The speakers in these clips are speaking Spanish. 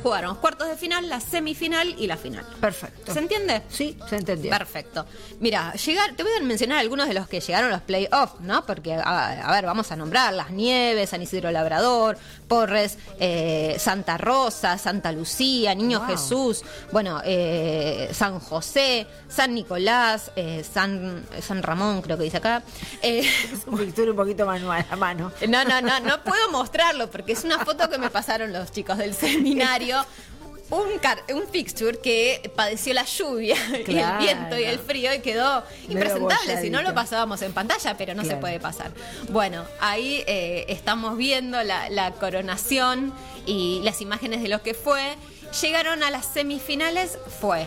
jugaron los cuartos de final, la semifinal y la final. Perfecto. ¿Se entiende? Sí, se entendió. Perfecto. Mira, te voy a mencionar algunos de los que llegaron a los playoffs, ¿no? Porque, a ver, vamos a nombrar Las Nieves, San Isidro Labrador, Porres, Santa Rosa, Santa Lucía, Niño Jesús, bueno, San José, San Nicolás, San Ramón, creo que dice acá. Es un picture un poquito manual a mano. No puedo mostrarlo porque es una foto que me pasaron los chicos del seminario. Un fixture que padeció la lluvia y el viento y el frío y quedó impresentable. Si no lo pasábamos en pantalla, pero no se puede pasar. Bueno, ahí estamos viendo la coronación y las imágenes de lo que fue. Llegaron a las semifinales, fue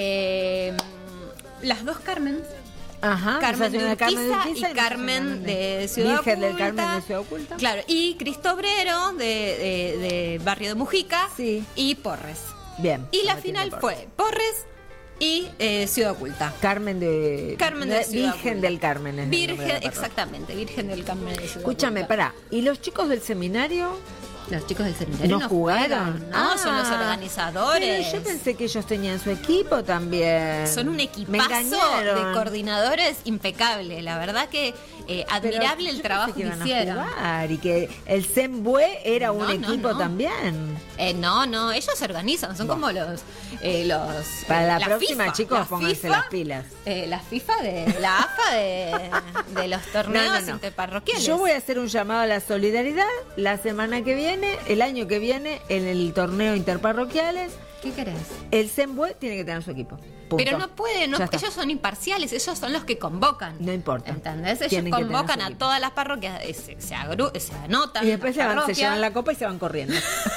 las dos Carmen. Ajá, Carmen de Urquiza y Carmen de Ciudad Oculta. Virgen del Carmen de Ciudad Oculta. Claro, y Cristo Obrero de Barrio de Mujica y Porres. Bien. Y la final fue Porres y Ciudad Oculta. Carmen de Ciudad Virgen Oculta. del Carmen. Virgen, exactamente, Virgen del Carmen de Ciudad Escúchame, Oculta. pará. ¿Y los chicos del seminario? Los chicos del seminario no jugaron. Fueron, no, son los organizadores. Pero yo pensé que ellos tenían su equipo también. Son un equipazo de coordinadores impecable. La verdad que admirable el trabajo que hicieron. Y que el Sembue era un equipo también. No, ellos se organizan, son como los para la próxima, FIFA, chicos, pónganse las pilas. La AFA de los torneos interparroquiales. Yo voy a hacer un llamado a la solidaridad la semana que viene, el año que viene, en el torneo interparroquiales. ¿Qué querés? El Sembue tiene que tener su equipo. Punto. Pero no pueden, ellos son imparciales, ellos son los que convocan. No importa. ¿Entendés? Ellos convocan a todas las parroquias, se anotan. Y después se llevan la copa y se van corriendo.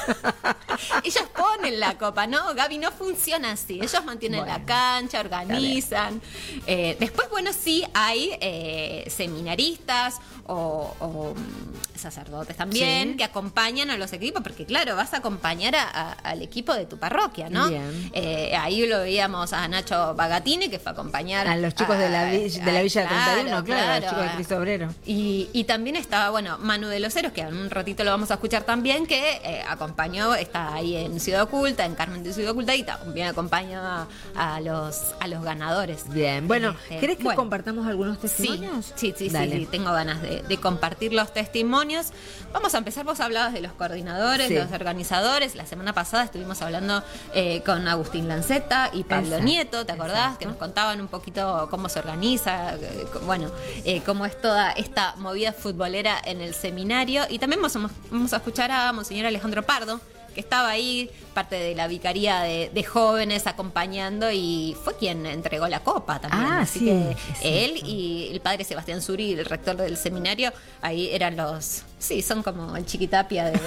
Ellos ponen la copa, ¿no? Gaby, no funciona así. Ellos mantienen la cancha, organizan. Después, sí, hay seminaristas o sacerdotes también que acompañan a los equipos, porque claro, vas a acompañar al equipo de tu parroquia, ¿no? Bien. Ahí lo veíamos a Nacho Bagatini, que fue a acompañar a los chicos de la Villa 31, claro, los chicos de Cristo Obrero. Y también estaba, Manu de los Heros, que en un ratito lo vamos a escuchar también, que acompañó, está ahí en Ciudad Oculta, en Carmen de Ciudad Oculta, y también acompañó a los ganadores. Bien, bueno, ¿querés que compartamos algunos testimonios? Sí, tengo ganas de compartir los testimonios. Vamos a empezar, vos hablabas de los coordinadores, los organizadores. La semana pasada estuvimos hablando con Agustín Lanceta y Pablo Nieto, ¿te acordás? Que nos contaban un poquito cómo se organiza, cómo es toda esta movida futbolera en el seminario. Y también vamos a escuchar a Monseñor Alejandro Pardo, que estaba ahí, parte de la vicaría de jóvenes acompañando, y fue quien entregó la copa también. Así que él y el padre Sebastián Suri, el rector del seminario, ahí eran son como el Chiquitapia del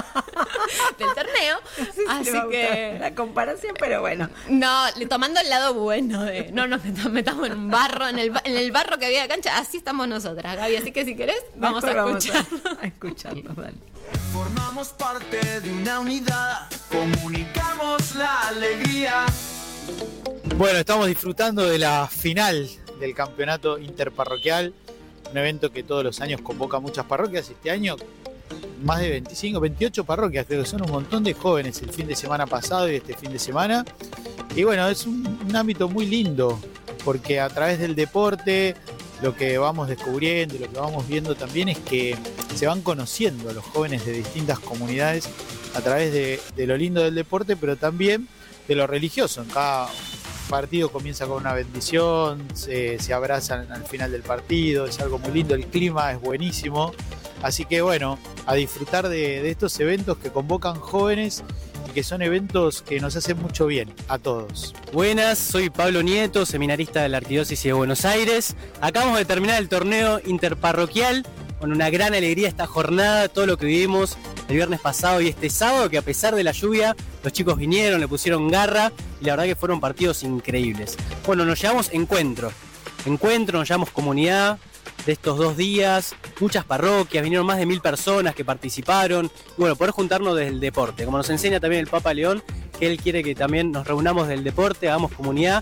torneo. Así que la comparación, pero bueno. No, tomando el lado bueno no nos metamos en un barro, en el barro que había de cancha, así estamos nosotras, Gaby. Así que si querés, vamos a escucharlo, dale. Formamos parte de una unidad, comunicamos la alegría. Bueno, estamos disfrutando de la final del campeonato interparroquial, un evento que todos los años convoca a muchas parroquias. Este año más de 28 parroquias, creo que son un montón de jóvenes el fin de semana pasado y este fin de semana. Y bueno, es un ámbito muy lindo, porque a través del deporte lo que vamos descubriendo y lo que vamos viendo también es que se van conociendo los jóvenes de distintas comunidades a través de lo lindo del deporte, pero también de lo religioso. En cada partido comienza con una bendición, se abrazan al final del partido, es algo muy lindo, el clima es buenísimo. Así que bueno, a disfrutar de estos eventos que convocan jóvenes y que son eventos que nos hacen mucho bien a todos. Buenas, soy Pablo Nieto, seminarista de la Arquidiócesis de Buenos Aires. Acabamos de terminar el torneo interparroquial con una gran alegría esta jornada, todo lo que vivimos el viernes pasado y este sábado, que a pesar de la lluvia los chicos vinieron, le pusieron garra y la verdad que fueron partidos increíbles. Bueno, nos llevamos encuentro, nos llevamos comunidad de estos 2 días, muchas parroquias, vinieron más de 1000 personas que participaron, y bueno, poder juntarnos desde el deporte, como nos enseña también el Papa León, que él quiere que también nos reunamos del deporte, hagamos comunidad,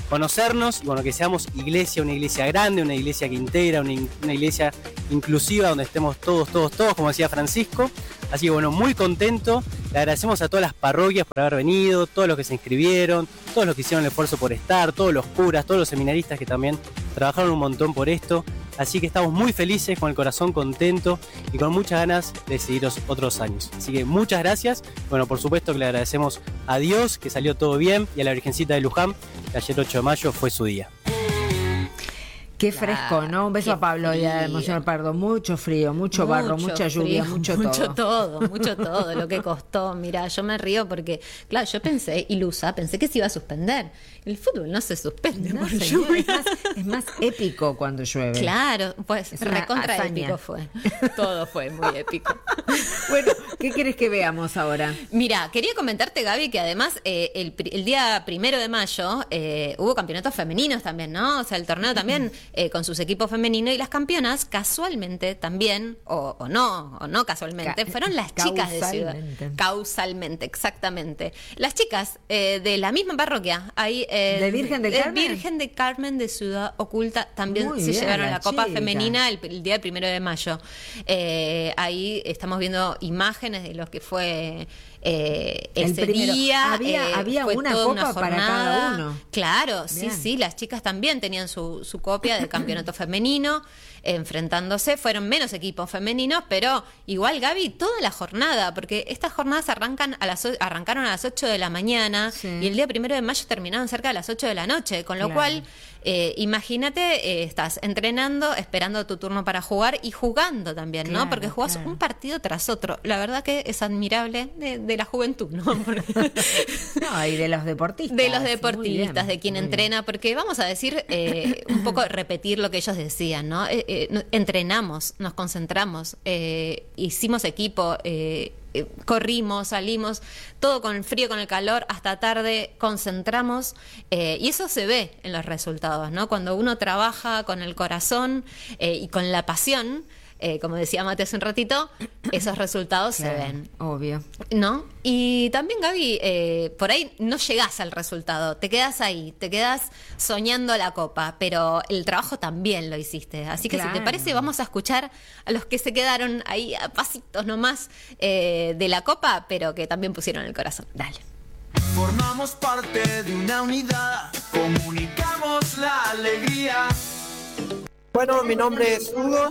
conocernos y bueno, que seamos iglesia, una iglesia grande, una iglesia que integra, una iglesia inclusiva donde estemos todos, como decía Francisco. Así que bueno, muy contento. Le agradecemos a todas las parroquias por haber venido, todos los que se inscribieron, todos los que hicieron el esfuerzo por estar, todos los curas, todos los seminaristas que también trabajaron un montón por esto. Así que estamos muy felices, con el corazón contento y con muchas ganas de seguir otros años. Así que muchas gracias. Bueno, por supuesto que le agradecemos a Dios, que salió todo bien, y a la Virgencita de Luján, que ayer 8 de mayo fue su día. Qué fresco, ¿no? Un beso a Pablo y a Monseñor Pardo. Mucho frío, mucho barro, mucha lluvia, mucho todo, lo que costó. Mira, yo me río porque, claro, yo pensé, ilusa, pensé que se iba a suspender. El fútbol no se suspende por lluvia. Es más épico cuando llueve. Claro, pues Es una recontra hazaña. épico fue. Todo fue muy épico. Bueno, ¿qué querés que veamos ahora? Mira, quería comentarte, Gaby, que además el día 1 de mayo hubo campeonatos femeninos también, ¿no? O sea, el torneo también con sus equipos femeninos, y las campeonas casualmente también, o no casualmente, fueron las chicas de Ciudad. Causalmente, exactamente. Las chicas de la misma parroquia, ahí ¿De Virgen del Carmen? Virgen de Carmen de Ciudad Oculta, también Muy se bien, llevaron la la Copa chica. Femenina el día 1 de mayo. Ahí estamos viendo imágenes de lo que fue ese primero. día. Había fue una toda copa para cada uno. Claro, Bien. sí, las chicas también tenían su copia del campeonato femenino, enfrentándose. Fueron menos equipos femeninos, pero igual, Gaby, toda la jornada, porque estas jornadas arrancaron a las 8 de la mañana, Sí. y el día 1 de mayo terminaron cerca de las 8 de la noche, con lo Claro. cual imagínate, estás entrenando, esperando tu turno para jugar y jugando también, Claro, ¿no? Porque jugás claro. un partido tras otro. La verdad que es admirable de la juventud, ¿no? Porque- No, y de los deportistas. de los Muy deportistas, bien, de quien muy bien. entrena, porque vamos a decir, un poco repetir lo que ellos decían, ¿no? Entrenamos, nos concentramos, hicimos equipo, corrimos, salimos, todo con el frío, con el calor, hasta tarde, concentramos, y eso se ve en los resultados, ¿no? Cuando uno trabaja con el corazón y con la pasión, como decía Mate hace un ratito, esos resultados Claro, se ven. obvio. ¿No? Y también, Gaby, por ahí no llegás al resultado, te quedás ahí, te quedás soñando la copa, pero el trabajo también lo hiciste. Así que si te Claro. parece, vamos a escuchar a los que se quedaron ahí a pasitos nomás de la copa, pero que también pusieron el corazón. Dale. Formamos parte de una unidad, comunicamos la alegría. Bueno, mi nombre es Hugo,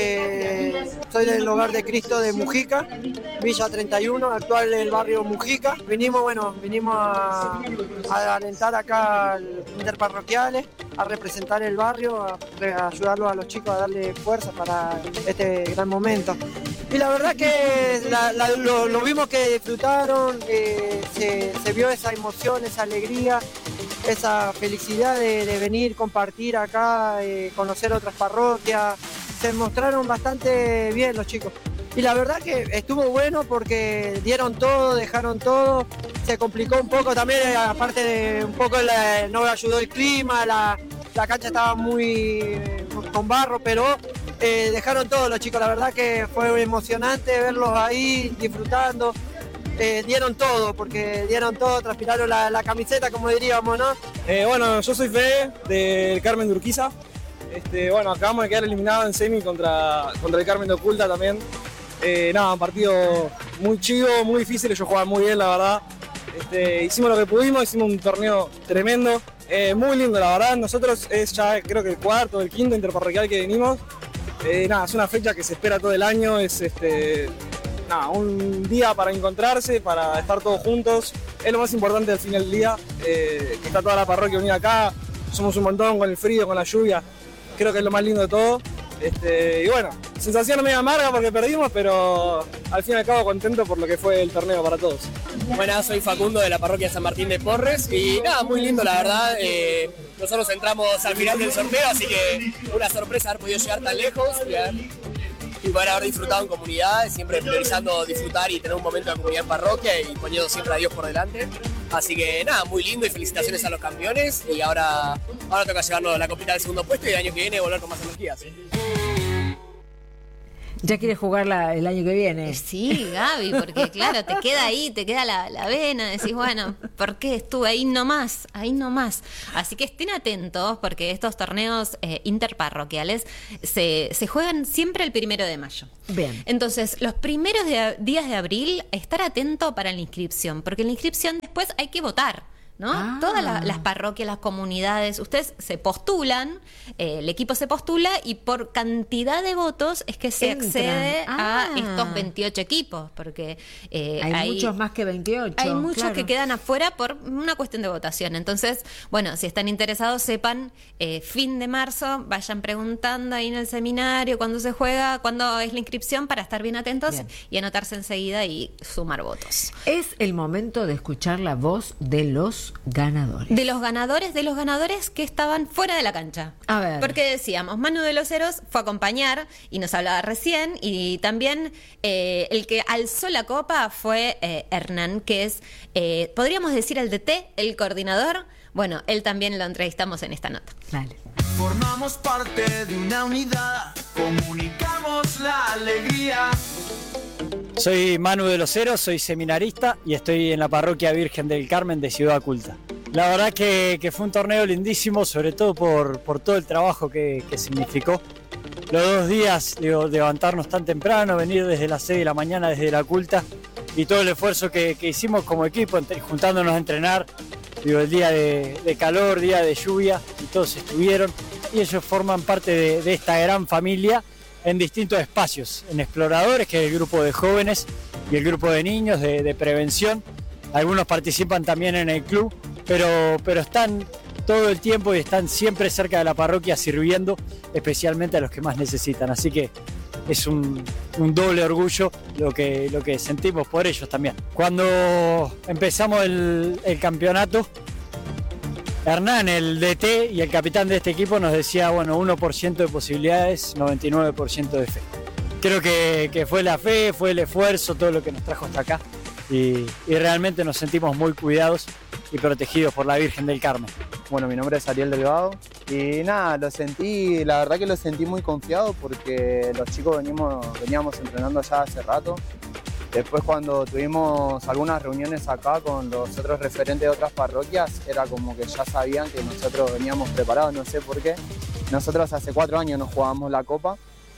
soy del Hogar de Cristo de Mujica, Villa 31, actual del barrio Mujica. Vinimos a alentar acá al interparroquiales, a representar el barrio, a ayudarlos a los chicos a darle fuerza para este gran momento. Y la verdad que lo vimos que disfrutaron, se vio esa emoción, esa alegría, esa felicidad de venir, compartir acá, conocer otras parroquias. Se mostraron bastante bien los chicos. Y la verdad que estuvo bueno porque dieron todo, dejaron todo. Se complicó un poco también, aparte de un poco no ayudó el clima, la cancha estaba muy con barro, pero dejaron todo los chicos. La verdad que fue emocionante verlos ahí disfrutando. Dieron todo, porque dieron todo, transpiraron la camiseta, como diríamos, ¿no? Bueno, yo soy Fede, del Carmen de Urquiza. Bueno, acabamos de quedar eliminados en semi contra el Carmen de Oculta también. Un partido muy chido, muy difícil, ellos jugaban muy bien, la verdad. Hicimos lo que pudimos, hicimos un torneo tremendo, muy lindo, la verdad. Nosotros es ya creo que el cuarto o el quinto interparroquial que venimos. Es una fecha que se espera todo el año, es un día para encontrarse, para estar todos juntos. Es lo más importante al fin del día, que está toda la parroquia unida acá. Somos un montón con el frío, con la lluvia. Creo que es lo más lindo de todo. Y bueno, sensación medio amarga porque perdimos, pero al fin y al cabo contento por lo que fue el torneo para todos. Buenas, soy Facundo de la parroquia San Martín de Porres y muy lindo la verdad. Nosotros entramos al final del sorteo, así que una sorpresa haber podido llegar tan lejos y poder haber disfrutado en comunidad, siempre priorizando disfrutar y tener un momento de comunidad en parroquia y poniendo siempre a Dios por delante. Así que muy lindo y felicitaciones a los campeones y ahora toca llevarnos la copita del segundo puesto y el año que viene volver con más energías. Ya quieres jugarla el año que viene. Sí, Gaby, porque claro, te queda ahí, te queda la vena, decís, bueno, ¿por qué estuve ahí nomás? Ahí nomás. Así que estén atentos, porque estos torneos interparroquiales se juegan siempre el 1 de mayo. Bien. Entonces, los primeros días de abril, estar atento para la inscripción, porque en la inscripción después hay que votar, ¿no? Todas las parroquias, las comunidades, ustedes se postulan, el equipo se postula y por cantidad de votos es que se accede a estos 28 equipos, porque hay muchos más que 28. Hay muchos claro. que quedan afuera por una cuestión de votación. Entonces, bueno, si están interesados, sepan, fin de marzo, vayan preguntando ahí en el seminario cuándo se juega, cuándo es la inscripción, para estar bien atentos Bien. y anotarse enseguida y sumar votos. Es el momento de escuchar la voz de los ganadores. De los ganadores que estaban fuera de la cancha. A ver. Porque decíamos, Manu de los Heros fue a acompañar y nos hablaba recién, y también el que alzó la copa fue Hernán, que es, podríamos decir, el DT, el coordinador. Bueno, él también lo entrevistamos en esta nota. Dale. Formamos parte de una unidad, comunicamos la alegría. Soy Manu de los Heros, soy seminarista y estoy en la parroquia Virgen del Carmen de Ciudad Oculta. La verdad que fue un torneo lindísimo, sobre todo por todo el trabajo que significó. Los 2 días, levantarnos tan temprano, venir desde las 6 de la mañana desde la Oculta, y todo el esfuerzo que hicimos como equipo, juntándonos a entrenar, el día de calor, día de lluvia, y todos estuvieron, y ellos forman parte de esta gran familia en distintos espacios, en Exploradores, que es el grupo de jóvenes y el grupo de niños de prevención. Algunos participan también en el club, pero están todo el tiempo y están siempre cerca de la parroquia sirviendo, especialmente a los que más necesitan. Así que es un doble orgullo lo que sentimos por ellos también. Cuando empezamos el campeonato, Hernán, el DT y el capitán de este equipo, nos decía, 1% de posibilidades, 99% de fe. Creo que fue la fe, fue el esfuerzo, todo lo que nos trajo hasta acá, y realmente nos sentimos muy cuidados y protegidos por la Virgen del Carmen. Bueno, mi nombre es Ariel Delgado y nada, la verdad que lo sentí muy confiado porque los chicos veníamos entrenando ya hace rato. Después, cuando tuvimos algunas reuniones acá con los otros referentes de otras parroquias, era como que ya sabían que nosotros veníamos preparados, no sé por qué. Nosotros hace 4 años nos jugábamos la Copa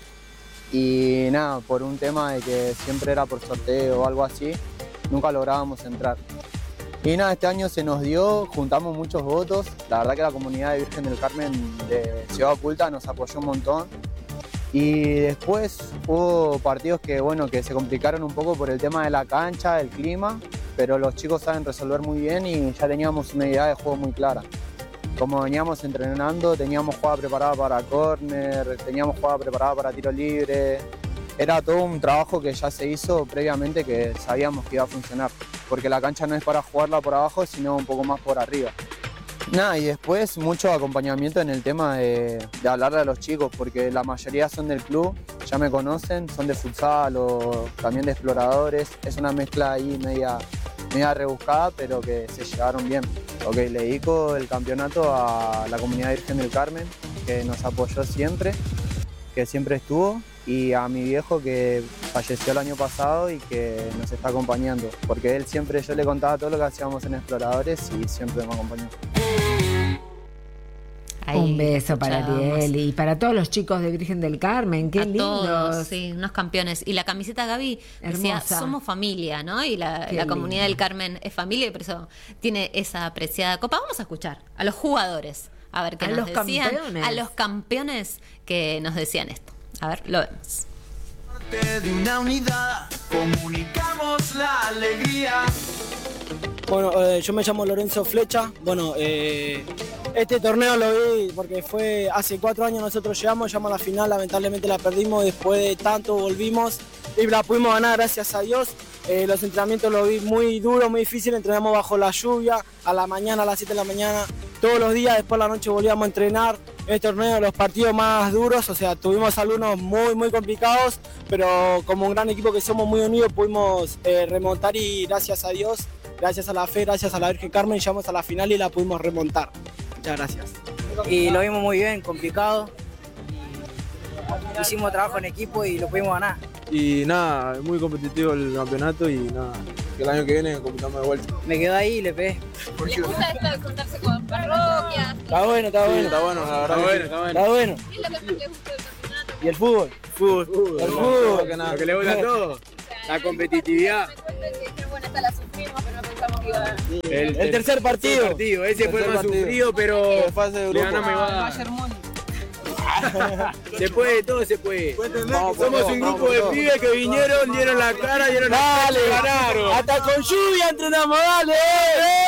y nada, por un tema de que siempre era por sorteo o algo así, nunca lográbamos entrar. Y nada, este año se nos dio, juntamos muchos votos. La verdad que la comunidad de Virgen del Carmen de Ciudad Oculta nos apoyó un montón. Y después hubo partidos que se complicaron un poco por el tema de la cancha, el clima, pero los chicos saben resolver muy bien y ya teníamos una idea de juego muy clara. Como veníamos entrenando, teníamos jugada preparada para córner, teníamos jugada preparada para tiro libre. Era todo un trabajo que ya se hizo previamente, que sabíamos que iba a funcionar, porque la cancha no es para jugarla por abajo, sino un poco más por arriba. Nada, y después mucho acompañamiento en el tema de hablarle a los chicos, porque la mayoría son del club, ya me conocen, son de futsal o también de exploradores. Es una mezcla ahí media rebuscada, pero que se llevaron bien. Ok, le dedico el campeonato a la comunidad Virgen del Carmen, que nos apoyó siempre, que siempre estuvo, y a mi viejo, que falleció el año pasado y que nos está acompañando, porque él siempre, yo le contaba todo lo que hacíamos en Exploradores y siempre me acompañó. Ahí, un beso para Ariel y para todos los chicos de Virgen del Carmen, qué lindos. Todos, sí, unos campeones. Y la camiseta, Gaby, decía, somos familia, ¿no? Y la comunidad del Carmen es familia, y por eso tiene esa apreciada copa. Vamos a escuchar a los jugadores, a ver qué nos decían. A los campeones que nos decían esto. A ver, lo vemos. Parte de una unidad, comunicamos la alegría. Bueno, yo me llamo Lorenzo Flecha. Bueno, este torneo lo vi porque fue hace 4 años nosotros llegamos a la final, lamentablemente la perdimos, después de tanto volvimos y la pudimos ganar, gracias a Dios. Los entrenamientos los vi muy duros, muy difíciles, entrenamos bajo la lluvia, a la mañana, a las 7 de la mañana, todos los días, después de la noche volvíamos a entrenar. Este torneo, los partidos más duros, o sea, tuvimos algunos muy complicados, pero como un gran equipo que somos muy unidos pudimos remontar y gracias a Dios, gracias a la fe, gracias a la Virgen Carmen, llegamos a la final y la pudimos remontar. Muchas gracias. Y lo vimos muy bien, complicado. hicimos trabajo en equipo y lo pudimos ganar. Y nada, muy competitivo el campeonato y nada, que el año que viene completamos de vuelta. Me quedo ahí y le pegué. ¿Les gusta esto de juntarse con parroquias? Está bueno, Está bueno, la verdad. Está bueno. ¿Qué es lo que más les gusta del campeonato? ¿Y el fútbol? El fútbol, lo que le gusta a todos. La competitividad. Me cuentan que dijeron, bueno, esta la sufrimos, pero no pensamos que iba a ganar. El tercer partido. Ese fue el más sufrido, pero fase de le grupo. ganamos igual. Bayern Múnich. Se puede, todo se puede. Somos un grupo de pibes que vinieron, dieron la cara, dieron la cara y ganaron. Hasta con lluvia entrenamos, dale.